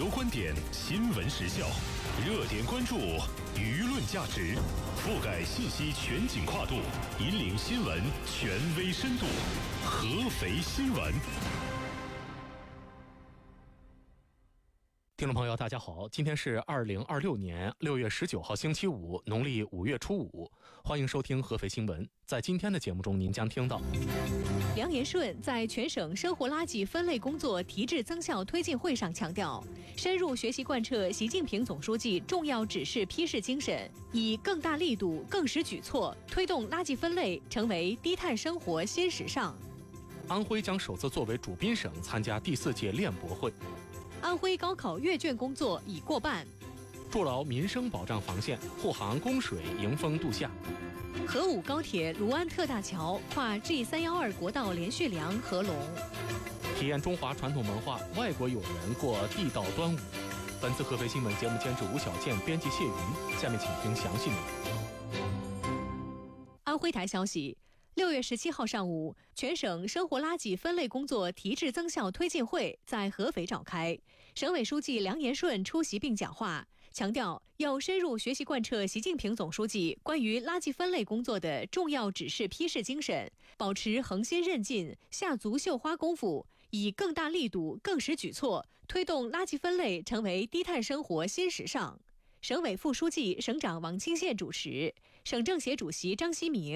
流观点，新闻时效，热点关注，舆论价值，覆盖信息全景跨度，引领新闻权威深度。合肥新闻。 听众朋友大家好，今天是2026年6月19号星期五，农历5月初5，欢迎收听合肥新闻。在今天的节目中，您将听到梁延顺在全省生活垃圾分类工作提质增效推进会上强调，深入学习贯彻习近平总书记重要指示批示精神，以更大力度、更实举措，推动垃圾分类成为低碳生活新时尚。 安徽将首次作为主宾省参加第4届练博会。 安徽高考阅卷工作已过半。 筑牢民生保障防线，护航供水迎风度夏。 河武高铁卢安特大桥跨 G312 国道连续梁合龙。 体验中华传统文化，外国友人过地道端午。本次合肥新闻节目监制吴小健，编辑谢云。下面请听详细内容。 安徽台消息，6月17号上午，全省生活垃圾分类工作提质增效推进会在合肥召开。省委书记梁延顺出席并讲话，强调要深入学习贯彻习近平总书记关于垃圾分类工作的重要指示批示精神，保持恒心韧劲，下足绣花功夫，以更大力度、更实举措，推动垃圾分类成为低碳生活新时尚。省委副书记、省长王清县主持，省政协主席张希明、